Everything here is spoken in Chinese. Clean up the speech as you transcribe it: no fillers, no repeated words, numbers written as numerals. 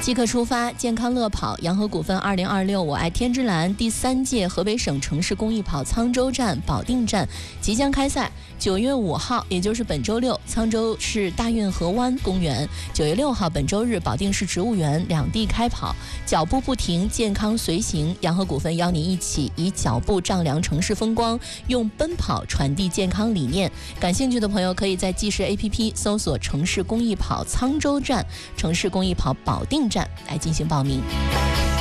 即刻出发，健康乐跑，洋河股份2026我爱天之蓝第3届河北省城市公益跑沧州站、保定站即将开赛。9月5号，也就是本周六，沧州市大运河湾公园；9月6号，本周日，保定市植物园两地开跑。脚步不停，健康随行。洋河股份邀您一起以脚步丈量城市风光，用奔跑传递健康理念。感兴趣的朋友可以在即时 APP 搜索城市公益跑沧州站、城市公益跑保定站来进行报名。